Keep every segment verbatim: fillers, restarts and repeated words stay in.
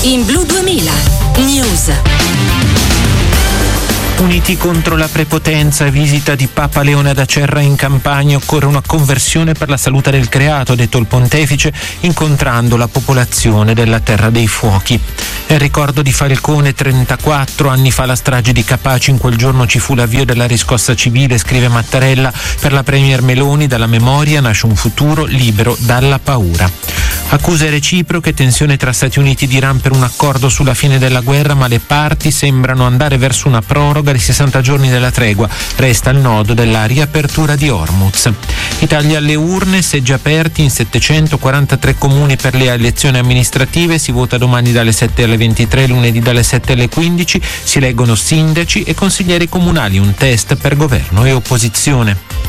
In Blu duemila News. Uniti contro la prepotenza, visita di Papa Leone ad Acerra in Campania, occorre una conversione per la salute del creato, ha detto il pontefice, incontrando la popolazione della Terra dei Fuochi. È il ricordo di Falcone, trentaquattro anni fa la strage di Capaci, in quel giorno ci fu l'avvio della riscossa civile, scrive Mattarella. Per la premier Meloni dalla memoria nasce un futuro libero dalla paura. Accuse reciproche, tensione tra Stati Uniti ed Iran per un accordo sulla fine della guerra, ma le parti sembrano andare verso una proroga dei sessanta giorni della tregua. Resta il nodo della riapertura di Hormuz. Italia alle urne, seggi aperti in settecentoquarantatré comuni per le elezioni amministrative. Si vota domani dalle sette alle ventitré, lunedì dalle sette alle quindici. Si eleggono sindaci e consiglieri comunali, un test per governo e opposizione.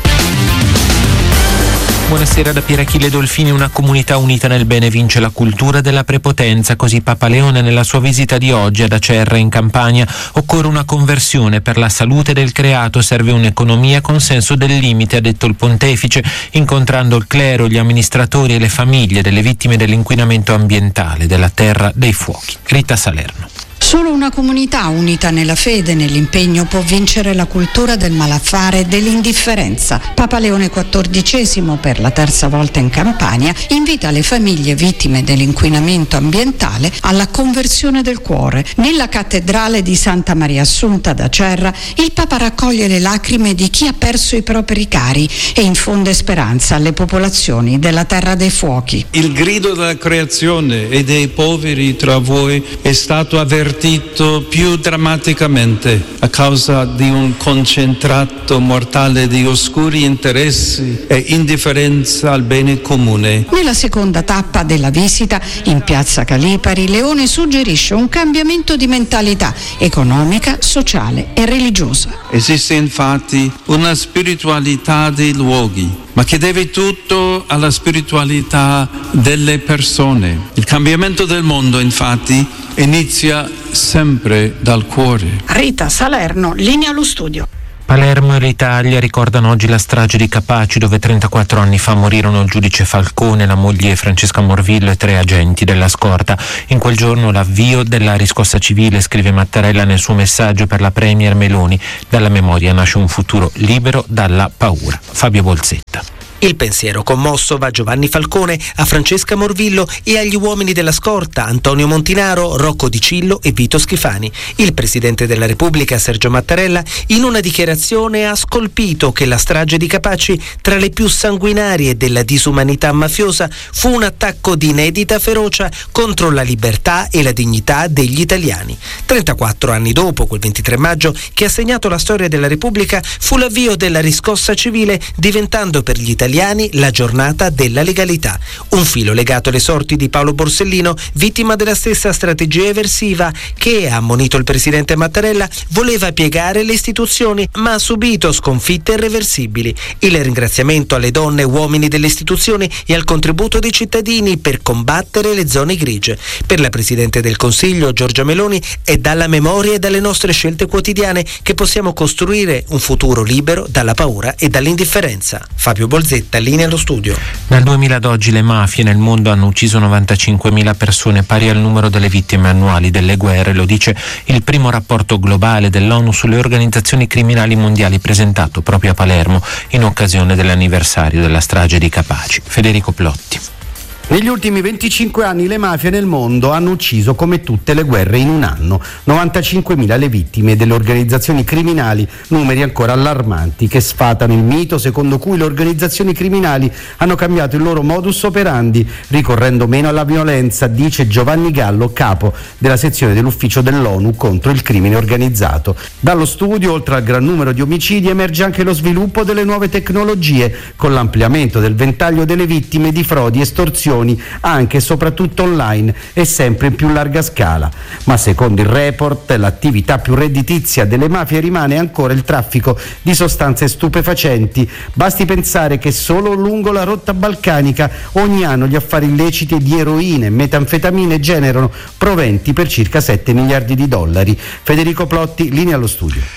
Buonasera da Pier Achille Dolfini. Una comunità unita nel bene vince la cultura della prepotenza, così Papa Leone nella sua visita di oggi ad Acerra in Campania. Occorre una conversione per la salute del creato, serve un'economia con senso del limite, ha detto il pontefice, incontrando il clero, gli amministratori e le famiglie delle vittime dell'inquinamento ambientale della Terra dei Fuochi. Rita Salerno. Solo una comunità unita nella fede e nell'impegno può vincere la cultura del malaffare e dell'indifferenza. Papa Leone quattordicesimo, per la terza volta in Campania, invita le famiglie vittime dell'inquinamento ambientale alla conversione del cuore. Nella cattedrale di Santa Maria Assunta ad Acerra, il Papa raccoglie le lacrime di chi ha perso i propri cari e infonde speranza alle popolazioni della Terra dei Fuochi. Il grido della creazione e dei poveri tra voi è stato avvertito più drammaticamente a causa di un concentrato mortale di oscuri interessi e indifferenza al bene comune. Nella seconda tappa della visita in piazza Calipari, Leone suggerisce un cambiamento di mentalità economica, sociale e religiosa. Esiste infatti una spiritualità dei luoghi, ma che deve tutto alla spiritualità delle persone. Il cambiamento del mondo, infatti, inizia sempre dal cuore. Rita Salerno, linea allo studio. Palermo e l'Italia ricordano oggi la strage di Capaci, dove trentaquattro anni fa morirono il giudice Falcone, la moglie Francesca Morvillo e tre agenti della scorta. In quel giorno l'avvio della riscossa civile, scrive Mattarella nel suo messaggio per la premier Meloni. Dalla memoria nasce un futuro libero dalla paura. Fabio Bolzetta. Il pensiero commosso va a Giovanni Falcone, a Francesca Morvillo e agli uomini della scorta, Antonio Montinaro, Rocco Di Cillo e Vito Schifani. Il Presidente della Repubblica, Sergio Mattarella, in una dichiarazione ha scolpito che la strage di Capaci, tra le più sanguinarie della disumanità mafiosa, fu un attacco di inedita ferocia contro la libertà e la dignità degli italiani. trentaquattro anni dopo, quel ventitré maggio, che ha segnato la storia della Repubblica, fu l'avvio della riscossa civile, diventando per gli italiani la giornata della legalità. Un filo legato alle sorti di Paolo Borsellino, vittima della stessa strategia eversiva che, ha ammonito il presidente Mattarella, voleva piegare le istituzioni, ma ha subito sconfitte irreversibili. Il ringraziamento alle donne e uomini delle istituzioni e al contributo dei cittadini per combattere le zone grigie. Per la Presidente del Consiglio, Giorgia Meloni, è dalla memoria e dalle nostre scelte quotidiane che possiamo costruire un futuro libero dalla paura e dall'indifferenza. Fabio Bolzetta, linea allo studio. Dal duemila ad oggi le mafie nel mondo hanno ucciso novantacinquemila persone, pari al numero delle vittime annuali delle guerre, lo dice il primo rapporto globale dell'ONU sulle organizzazioni criminali mondiali, presentato proprio a Palermo in occasione dell'anniversario della strage di Capaci. Federico Plotti. Negli ultimi venticinque anni le mafie nel mondo hanno ucciso, come tutte le guerre, in un anno novantacinquemila le vittime delle organizzazioni criminali, numeri ancora allarmanti che sfatano il mito secondo cui le organizzazioni criminali hanno cambiato il loro modus operandi ricorrendo meno alla violenza, dice Giovanni Gallo, capo della sezione dell'ufficio dell'ONU contro il crimine organizzato. Dallo studio, oltre al gran numero di omicidi, emerge anche lo sviluppo delle nuove tecnologie, con l'ampliamento del ventaglio delle vittime di frodi, estorsioni, anche e soprattutto online e sempre in più larga scala. Ma secondo il report l'attività più redditizia delle mafie rimane ancora il traffico di sostanze stupefacenti. Basti pensare che solo lungo la rotta balcanica ogni anno gli affari illeciti di eroina e metanfetamine generano proventi per circa sette miliardi di dollari. Federico Plotti, linea allo studio.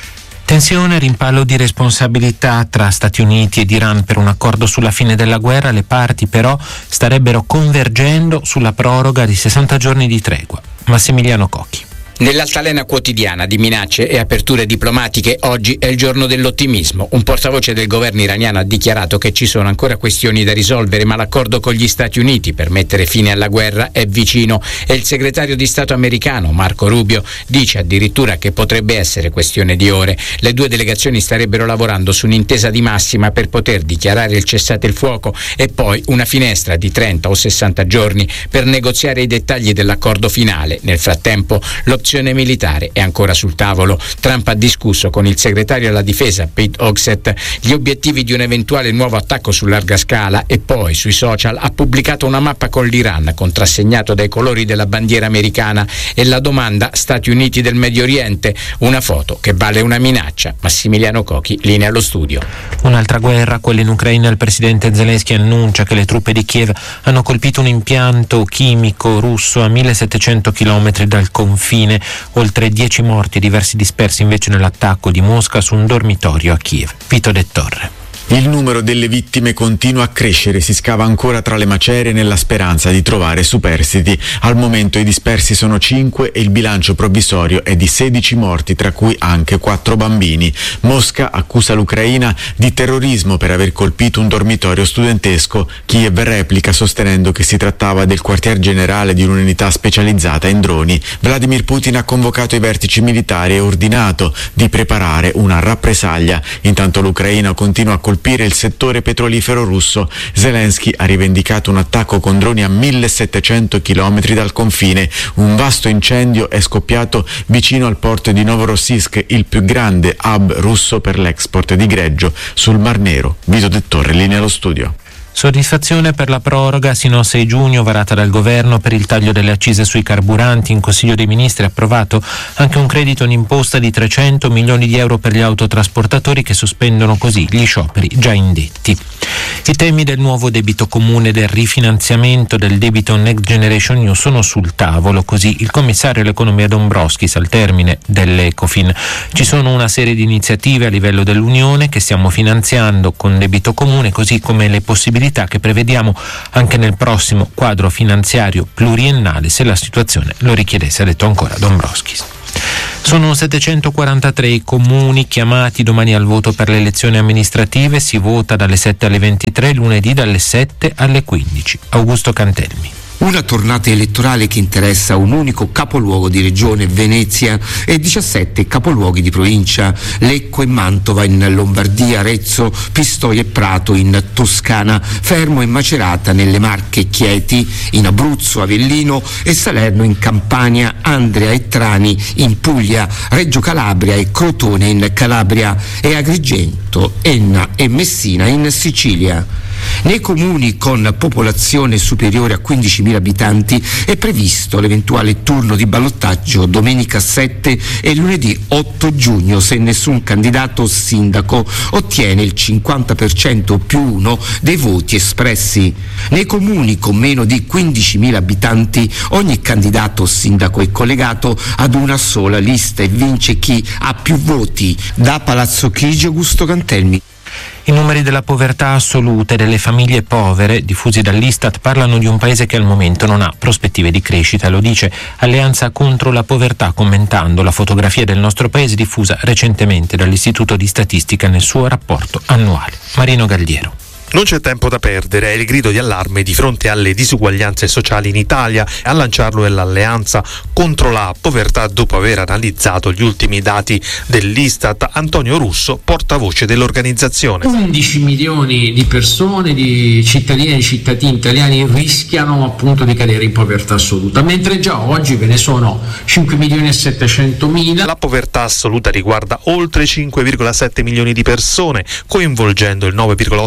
Tensione, rimpallo di responsabilità tra Stati Uniti ed Iran per un accordo sulla fine della guerra. Le parti però starebbero convergendo sulla proroga di sessanta giorni di tregua. Massimiliano Cocchi. Nell'altalena quotidiana di minacce e aperture diplomatiche, oggi è il giorno dell'ottimismo. Un portavoce del governo iraniano ha dichiarato che ci sono ancora questioni da risolvere, ma l'accordo con gli Stati Uniti per mettere fine alla guerra è vicino, e il segretario di Stato americano Marco Rubio dice addirittura che potrebbe essere questione di ore. Le due delegazioni starebbero lavorando su un'intesa di massima per poter dichiarare il cessate il fuoco e poi una finestra di trenta o sessanta giorni per negoziare i dettagli dell'accordo finale. Nel frattempo l'opzione militare è ancora sul tavolo. Trump ha discusso con il segretario alla difesa Pete Hegseth gli obiettivi di un eventuale nuovo attacco su larga scala e poi sui social ha pubblicato una mappa con l'Iran contrassegnato dai colori della bandiera americana e la domanda Stati Uniti del Medio Oriente, una foto che vale una minaccia. Massimiliano Cocchi, linea allo studio. Un'altra guerra, quella in Ucraina. Il presidente Zelensky annuncia che le truppe di Kiev hanno colpito un impianto chimico russo a millesettecento chilometri dal confine. Oltre dieci morti e diversi dispersi invece nell'attacco di Mosca su un dormitorio a Kiev. Vito De Torre. Il numero delle vittime continua a crescere, si scava ancora tra le macerie nella speranza di trovare superstiti. Al momento i dispersi sono cinque e il bilancio provvisorio è di sedici morti, tra cui anche quattro bambini. Mosca accusa l'Ucraina di terrorismo per aver colpito un dormitorio studentesco. Kiev replica sostenendo che si trattava del quartier generale di un'unità specializzata in droni. Vladimir Putin ha convocato i vertici militari e ordinato di preparare una rappresaglia. Intanto l'Ucraina continua a colpire il settore petrolifero russo. Zelensky ha rivendicato un attacco con droni a millesettecento chilometri dal confine. Un vasto incendio è scoppiato vicino al porto di Novorossiysk, il più grande hub russo per l'export di greggio sul Mar Nero. Vito De Torre, linea allo studio. Soddisfazione per la proroga sino al sei giugno varata dal governo per il taglio delle accise sui carburanti. In Consiglio dei Ministri è approvato anche un credito in imposta di trecento milioni di euro per gli autotrasportatori che sospendono così gli scioperi già indetti. I temi del nuovo debito comune e del rifinanziamento del debito Next Generation E U sono sul tavolo, così il commissario all'economia Dombrovskis al termine dell'Ecofin. Ci sono una serie di iniziative a livello dell'Unione che stiamo finanziando con debito comune, così come le possibilità che prevediamo anche nel prossimo quadro finanziario pluriennale se la situazione lo richiedesse, ha detto ancora Dombrovskis. Sono settecentoquarantatré i comuni chiamati domani al voto per le elezioni amministrative. Si vota dalle sette alle ventitré, lunedì dalle sette alle quindici. Augusto Cantelmi. Una tornata elettorale che interessa un unico capoluogo di regione, Venezia, e diciassette capoluoghi di provincia, Lecco e Mantova in Lombardia, Arezzo, Pistoia e Prato in Toscana, Fermo e Macerata nelle Marche e Chieti, in Abruzzo, Avellino e Salerno in Campania, Andria e Trani in Puglia, Reggio Calabria e Crotone in Calabria e Agrigento, Enna e Messina in Sicilia. Nei comuni con popolazione superiore a quindicimila abitanti è previsto l'eventuale turno di ballottaggio domenica sette e lunedì otto giugno se nessun candidato o sindaco ottiene il cinquanta per cento più uno dei voti espressi. Nei comuni con meno di quindicimila abitanti ogni candidato o sindaco è collegato ad una sola lista e vince chi ha più voti. Da Palazzo Chigi, Augusto Cantelmi. I numeri della povertà assoluta e delle famiglie povere diffusi dall'Istat parlano di un paese che al momento non ha prospettive di crescita. Lo dice Alleanza contro la povertà commentando la fotografia del nostro paese diffusa recentemente dall'Istituto di Statistica nel suo rapporto annuale. Marino Galliero. Non c'è tempo da perdere, è il grido di allarme di fronte alle disuguaglianze sociali in Italia. A lanciarlo è l'Alleanza contro la povertà dopo aver analizzato gli ultimi dati dell'Istat. Antonio Russo, portavoce dell'organizzazione. undici milioni di persone, di cittadini e cittadini italiani rischiano appunto di cadere in povertà assoluta, mentre già oggi ve ne sono cinque milioni e settecentomila. La povertà assoluta riguarda oltre cinque virgola sette milioni di persone, coinvolgendo il nove virgola otto per cento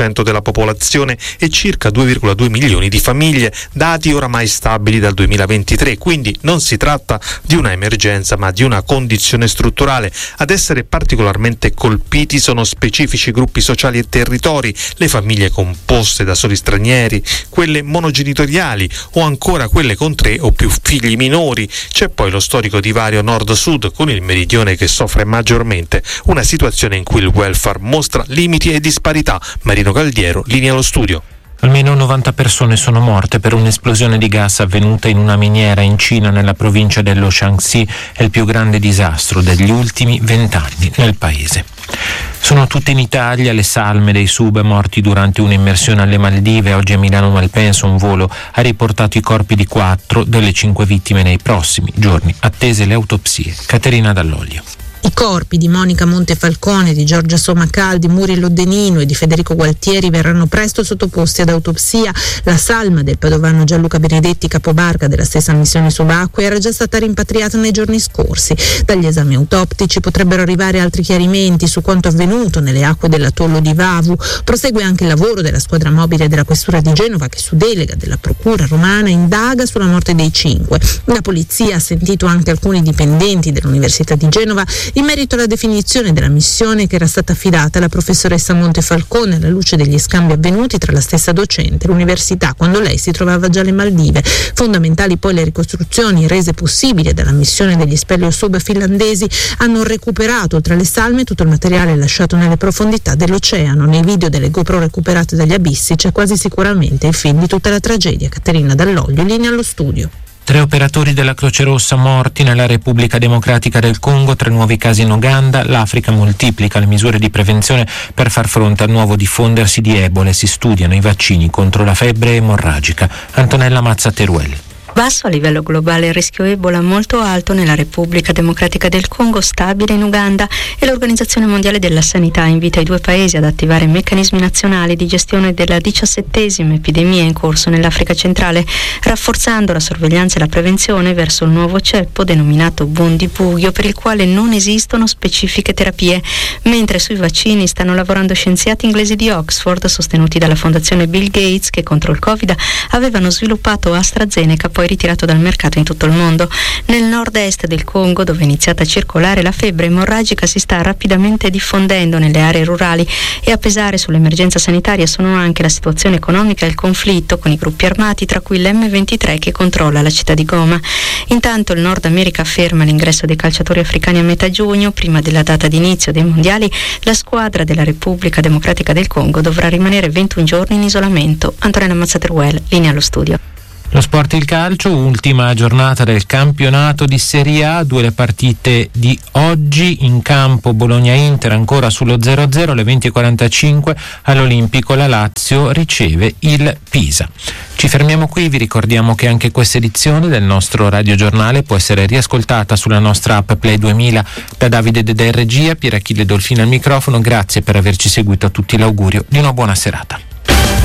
cento della popolazione e circa due virgola due milioni di famiglie, dati oramai stabili dal duemilaventitré, quindi non si tratta di una emergenza ma di una condizione strutturale. Ad essere particolarmente colpiti sono specifici gruppi sociali e territori, le famiglie composte da soli stranieri, quelle monogenitoriali o ancora quelle con tre o più figli minori. C'è poi lo storico divario nord-sud, con il meridione che soffre maggiormente, una situazione in cui il welfare mostra limiti e disparità. Marino Galdiero, linea allo studio. Almeno novanta persone sono morte per un'esplosione di gas avvenuta in una miniera in Cina, nella provincia dello Shaanxi. È il più grande disastro degli ultimi vent'anni nel paese. Sono tutte in Italia le salme dei sub morti durante un'immersione alle Maldive. Oggi a Milano Malpensa un volo ha riportato i corpi di quattro delle cinque vittime. Nei prossimi giorni attese le autopsie. Caterina Dall'Oglio. I corpi di Monica Montefalcone, di Giorgia Somacal, di Muriel Denino e di Federico Gualtieri verranno presto sottoposti ad autopsia. La salma del padovano Gianluca Benedetti, capobarca della stessa missione subacquea, era già stata rimpatriata nei giorni scorsi. Dagli esami autoptici potrebbero arrivare altri chiarimenti su quanto avvenuto nelle acque dell'atollo di Vavu. Prosegue anche il lavoro della squadra mobile della Questura di Genova, che su delega della Procura romana indaga sulla morte dei cinque. La polizia ha sentito anche alcuni dipendenti dell'Università di Genova in merito alla definizione della missione che era stata affidata alla professoressa Montefalcone alla luce degli scambi avvenuti tra la stessa docente e l'università quando lei si trovava già alle Maldive. Fondamentali poi le ricostruzioni rese possibili dalla missione degli Speleo Sub finlandesi. Hanno recuperato oltre alle salme tutto il materiale lasciato nelle profondità dell'oceano. Nei video delle GoPro recuperate dagli abissi c'è quasi sicuramente il film di tutta la tragedia. Caterina Dall'Oglio, linea allo studio. Tre operatori della Croce Rossa morti nella Repubblica Democratica del Congo, tre nuovi casi in Uganda. L'Africa moltiplica le misure di prevenzione per far fronte al nuovo diffondersi di Ebola e si studiano i vaccini contro la febbre emorragica. Antonella Mazza Teruel. Basso a livello globale il rischio Ebola, molto alto nella Repubblica Democratica del Congo, stabile in Uganda, e l'Organizzazione Mondiale della Sanità invita i due paesi ad attivare meccanismi nazionali di gestione della diciassettesima epidemia in corso nell'Africa centrale, rafforzando la sorveglianza e la prevenzione verso il nuovo ceppo denominato Bundibugyo, per il quale non esistono specifiche terapie, mentre sui vaccini stanno lavorando scienziati inglesi di Oxford sostenuti dalla fondazione Bill Gates, che contro il Covid avevano sviluppato AstraZeneca, poi ritirato dal mercato in tutto il mondo. Nel nord-est del Congo, dove è iniziata a circolare la febbre emorragica, si sta rapidamente diffondendo nelle aree rurali, e a pesare sull'emergenza sanitaria sono anche la situazione economica e il conflitto con i gruppi armati, tra cui l'emme ventitré che controlla la città di Goma. Intanto il Nord America ferma l'ingresso dei calciatori africani a metà giugno. Prima della data di inizio dei mondiali, la squadra della Repubblica Democratica del Congo dovrà rimanere ventuno giorni in isolamento. Antonella Mazzateruel, linea allo studio. Lo sport, il calcio, ultima giornata del campionato di Serie A, due le partite di oggi. In campo Bologna-Inter ancora sullo zero a zero, alle venti e quarantacinque all'Olimpico la Lazio riceve il Pisa. Ci fermiamo qui, vi ricordiamo che anche questa edizione del nostro radiogiornale può essere riascoltata sulla nostra app Play duemila. Da Davide Dedè in regia, Pierachille Dolfino al microfono, grazie per averci seguito, a tutti l'augurio di una buona serata.